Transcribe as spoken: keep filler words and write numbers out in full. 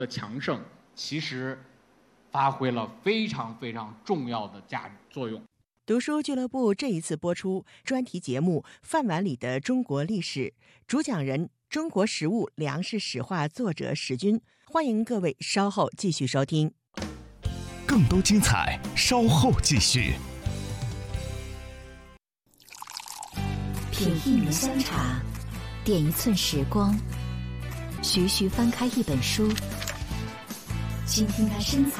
的强盛，其实发挥了非常非常重要的价值作用。 读书俱乐部这一次播出专题节目《饭碗里的中国历史》，主讲人中国食物粮食史话作者史军，欢迎各位稍后继续收听。 更多精彩稍后继续。 品一壶香茶，点一寸时光，徐徐翻开一本书，倾听它深藏